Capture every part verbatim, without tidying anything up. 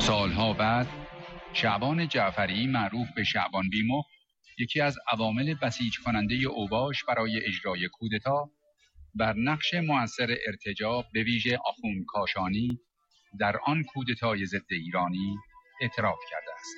سالها بعد شعبان جعفری معروف به شعبان بیمو، یکی از عوامل بسیج کننده اوباش برای اجرای کودتا، بر نقش مؤثر ارتجاع به ویژه آخوند کاشانی در آن کودتای ضد ایرانی اعتراف کرده است.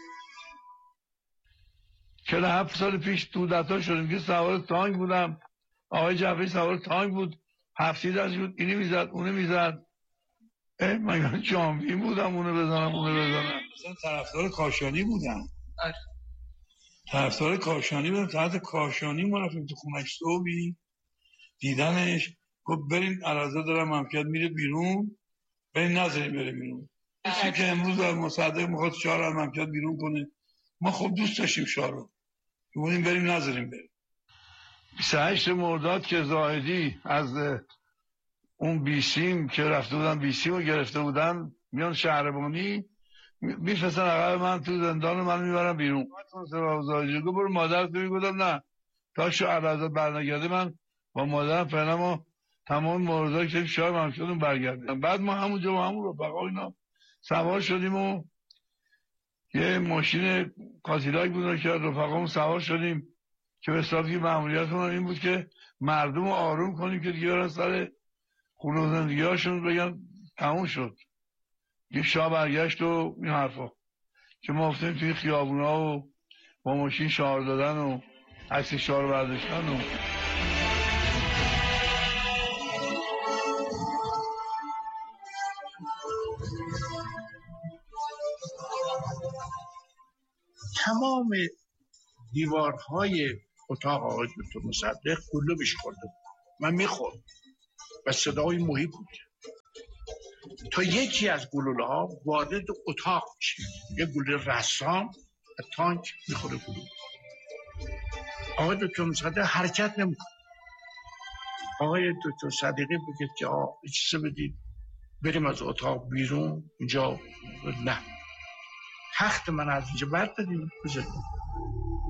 چهل و هفت سال پیش کودتا شدیم که سوار تانک بودم، آقای جعفری سوار تانک بود، هفتی دست بود، اینی میزد اونه میزد. من جامعی بودم اونو بزنم اونو بزنم. مثلا طرفدار کاشانی بودم، طرفدار کاشانی بودم. طرف کاشانی ما رفتیم تو خونش صبحی دیدنش، گفت بریم عرضه دارم مملکت میره بیرون، بریم نذاریم بره بیرون. کسی که امروز مصدق میخواد شاه رو مملکت بیرون کنه، ما خب دوست داشتیم شاه رو، بودیم بریم نذاریم بریم. بیست و هشت مرداد که زاهدی از اون بیسیم که رفته بودن بیسیم رو گرفته بودن میان شهربانی میفرستن عقب من تو زندان، من میبرم بیرون. من زاهدی گفت برو مادرت ببین. گفتم نه تا شو عرضه برنگرده من با مادرم فعلا ما تمام موردایی که شاه مملکتمون برگرده. بعد ما همونجا با همون رفقا اینا سوار شدیم و یه ماشین کاتیلاک بود که رفقامون سوار شدیم که به حسابی مأموریتمون این بود که مردم رو آروم کنیم که دیگه برن سر خونه و زندگی هاشون بگن تموم شد، یه شاه برگشت و این حرفا که ما افتیم توی خیابونا و با ماشین شعار دادن و عکس شعار برداشتن و تمام دیوارهای اتاق آقای دکتر مصدق گلوله بهش خورده بود. من میخورد و صدای محیط بود تا یکی از گلوله ها وارد اتاق میشه، یه گلوله رسام و تانک میخوره گلوله. آقای دکتر مصدق حرکت نمیکنه. آقای دکتر صدیقی بگه که آقا اجازه بدید بریم از اتاق بیرون، اینجا نه، تخت من از اینجا برداریم بذاریم.